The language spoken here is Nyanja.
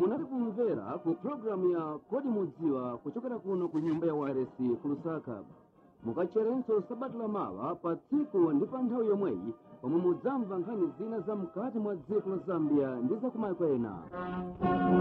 munali kumvera ku programu ya Kodi Mudziwa kuchokera kuno ku nyumba ya WRC ku Lusaka. Mukacherenso sabata lamawa pa tsiku ndi pa nthawi yomweyi pomwe mudzamva nkhani zina za mkati mwa dziko la Zambia ndi za kumayiko ena.